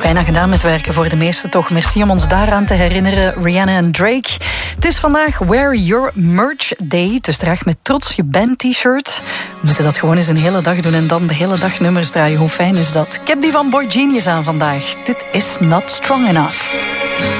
bijna gedaan met werken voor de meesten toch. Merci om ons daaraan te herinneren, Rihanna en Drake. Het is vandaag Wear Your Merch Day. Dus draag met trots je band-t-shirt. We moeten dat gewoon eens een hele dag doen en dan de hele dag nummers draaien. Hoe fijn is dat? Ik heb die van Boy Genius aan vandaag. Dit is Not Strong Enough.